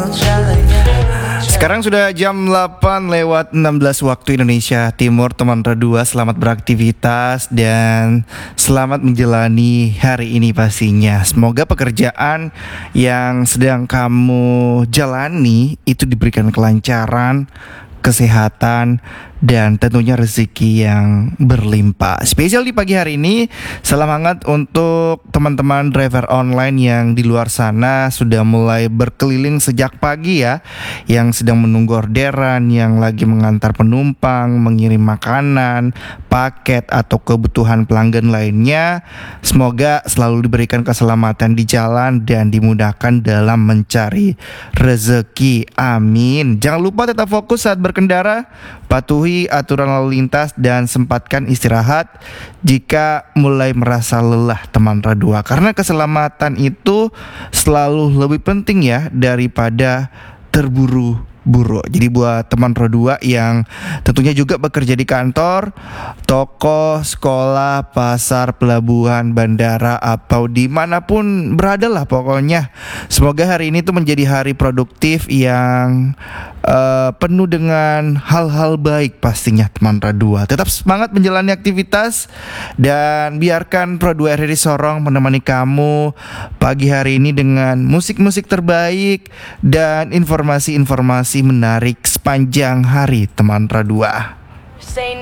Sekarang sudah jam 8 lewat 16 waktu Indonesia Timur. Teman Radua, selamat beraktivitas dan selamat menjalani hari ini pastinya. Semoga pekerjaan yang sedang kamu jalani itu diberikan kelancaran, kesehatan, dan tentunya rezeki yang berlimpah. Spesial di pagi hari ini, salam hangat untuk teman-teman driver online yang di luar sana sudah mulai berkeliling sejak pagi ya, yang sedang menunggu orderan, yang lagi mengantar penumpang, mengirim makanan, paket atau kebutuhan pelanggan lainnya. Semoga selalu diberikan keselamatan di jalan dan dimudahkan dalam mencari rezeki. Amin. Jangan lupa tetap fokus saat berkendara, patuhi aturan lalu lintas dan sempatkan istirahat jika mulai merasa lelah teman Radua, karena keselamatan itu selalu lebih penting ya daripada terburu-buru. Jadi buat teman Radua yang tentunya juga bekerja di kantor, toko, sekolah, pasar, pelabuhan, bandara, atau dimanapun berada lah pokoknya, semoga hari ini tuh menjadi hari produktif yang penuh dengan hal-hal baik pastinya teman Radua. Tetap semangat menjalani aktivitas dan biarkan Pro 2 RRI Sorong menemani kamu pagi hari ini dengan musik-musik terbaik dan informasi-informasi menarik sepanjang hari teman Radua.